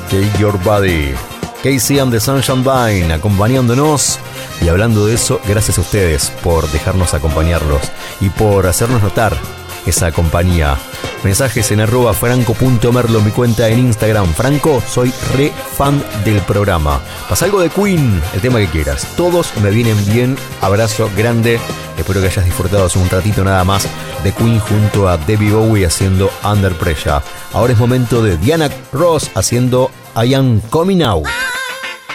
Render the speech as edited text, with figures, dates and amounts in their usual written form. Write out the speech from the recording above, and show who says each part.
Speaker 1: Take Your Body. Casey and the Sunshine Band acompañándonos y hablando de eso, gracias a ustedes por dejarnos acompañarlos y por hacernos notar esa compañía. Mensajes en @franco.merlo, mi cuenta en Instagram. Franco, soy re fan del programa. Pasa algo de Queen, el tema que quieras. Todos me vienen bien. Abrazo grande. Espero que hayas disfrutado hace un ratito nada más de Queen junto a David Bowie haciendo Under Pressure. Ahora es momento de Diana Ross haciendo I Am Coming Out.